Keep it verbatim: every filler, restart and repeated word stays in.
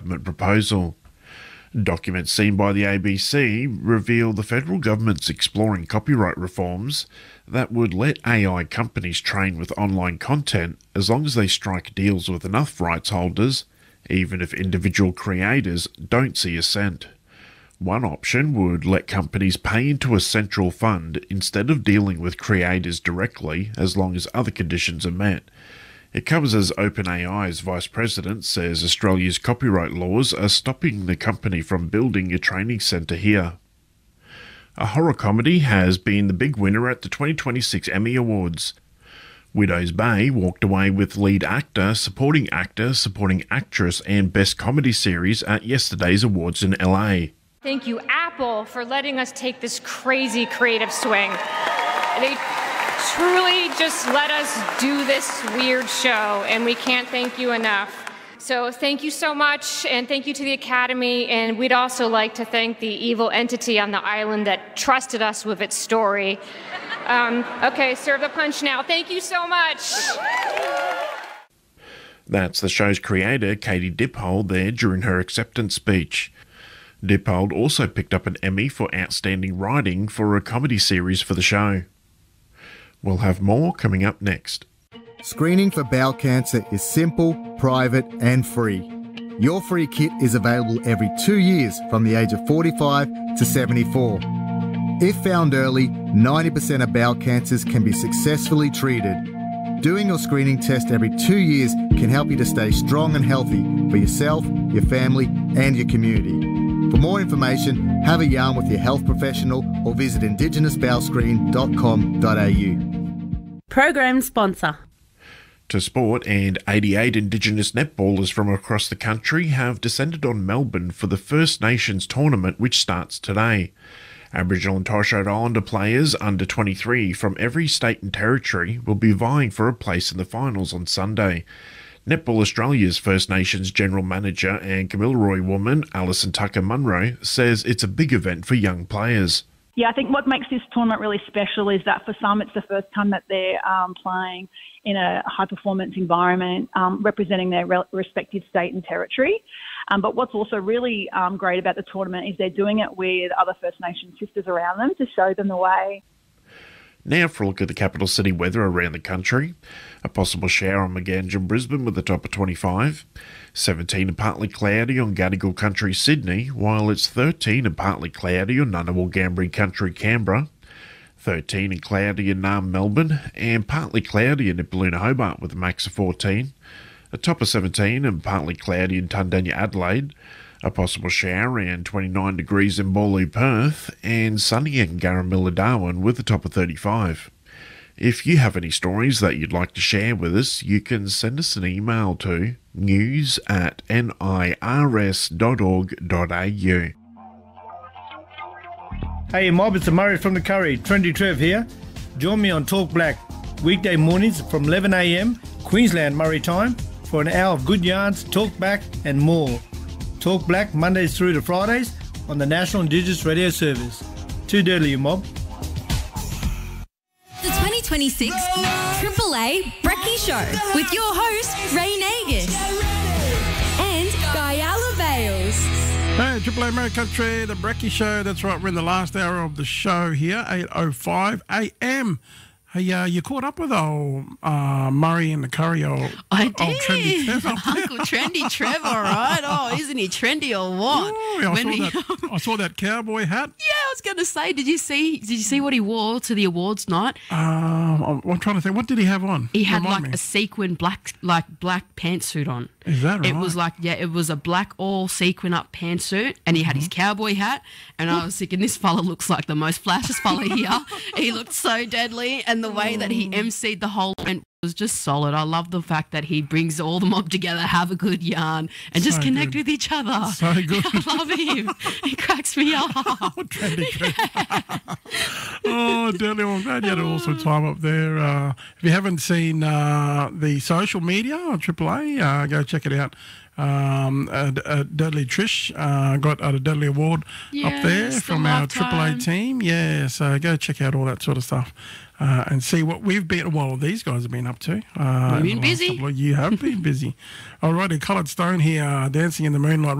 government proposal. Documents seen by the A B C reveal the federal government's exploring copyright reforms that would let A I companies train with online content as long as they strike deals with enough rights holders, even if individual creators don't see a cent. One option would let companies pay into a central fund instead of dealing with creators directly as long as other conditions are met. It comes as OpenAI's vice president says Australia's copyright laws are stopping the company from building a training centre here. A horror comedy has been the big winner at the twenty twenty-six Emmy Awards. Widow's Bay walked away with lead actor, supporting actor, supporting actress and best comedy series at yesterday's awards in L A. Thank you, Apple, for letting us take this crazy creative swing. They truly just let us do this weird show, and we can't thank you enough. So thank you so much, and thank you to the Academy, and we'd also like to thank the evil entity on the island that trusted us with its story. Um, okay, serve the punch now. Thank you so much. That's the show's creator, Katie Dippold, there during her acceptance speech. Dippold also picked up an Emmy for Outstanding Writing for a comedy series for the show. We'll have more coming up next. Screening for bowel cancer is simple, private and free. Your free kit is available every two years from the age of forty-five to seventy-four. If found early, ninety percent of bowel cancers can be successfully treated. Doing your screening test every two years can help you to stay strong and healthy for yourself, your family and your community. For more information, have a yarn with your health professional or visit indigenous bowel screen dot com dot a u. Program sponsor. To sport, and eighty-eight Indigenous netballers from across the country have descended on Melbourne for the First Nations tournament, which starts today. Aboriginal and Torres Strait Islander players under twenty-three from every state and territory will be vying for a place in the finals on Sunday. Netball Australia's First Nations General Manager and Kamilaroi woman, Alison Tucker-Munro, says it's a big event for young players. Yeah, I think what makes this tournament really special is that for some it's the first time that they're um, playing in a high-performance environment, um, representing their re- respective state and territory. Um, but what's also really um, great about the tournament is they're doing it with other First Nation sisters around them to show them the way. Now for a look at the capital city weather around the country. A possible shower on Maganj, Brisbane with a top of twenty-five. seventeen and partly cloudy on Gadigal Country, Sydney, while it's thirteen and partly cloudy on Ngunnawal Ngambri Country, Canberra. thirteen and cloudy in Naarm, Melbourne, and partly cloudy in Nipaluna, Hobart with a max of fourteen. A top of seventeen and partly cloudy in Tundanya, Adelaide. A possible shower and twenty-nine degrees in Boorloo, Perth, and sunny in Garramilla, Darwin with a top of thirty-five. If you have any stories that you'd like to share with us, you can send us an email to news at nirs dot org dot a u. Hey mob, it's Murray from the Curry. Trendy Trev here. Join me on Talk Black, weekday mornings from eleven a m, Queensland Murray time, for an hour of good yarns, talk back and more. Talk Black Mondays through to Fridays on the National Indigenous Radio Service. Too dirty, you mob. The twenty twenty-six Triple A Brekkie Show with your host, Ray Nagus and Guyala Bales. Hey, Triple A Murray Country, the Brekkie Show. That's right, we're in the last hour of the show here, eight oh five a m. Hey, uh, you caught up with old uh, Murray and the Curry, old, I old did. Trendy Trev. Uncle Trendy Trev, all right. Oh, isn't he trendy or what? Ooh, I, When saw he- that, I saw that cowboy hat. Yeah, I was going to say, did you see Did you see what he wore to the awards night? Um, I'm, I'm trying to think, what did he have on? He had Remind like me. a sequin black like black pantsuit on. Is that right? It was like, yeah, it was a black all sequin up pantsuit, and he had his Mm-hmm. cowboy hat, and I was thinking, this fella looks like the most flashiest fella here. He looked so deadly, and the way that he emceed the whole event was just solid. I love the fact that he brings all the mob together, have a good yarn, and just So connect good. with each other. So good. I love him. He cracks me up. Trendy Trev. Oh, Deadly, well, I'm glad you had an awesome time up there. Uh, if you haven't seen uh, the social media on Triple A, uh, go check it out. Um, uh, uh, Dudley Trish uh, got a Dudley Award up there Yes, the from our Triple A lifetime. team. Yeah, so go check out all that sort of stuff uh, and see what we've been, well, these guys have been up to. Uh, We've been in the last busy. couple of- You have been busy. All righty, Coloured Stone here, uh, Dancing in the Moonlight.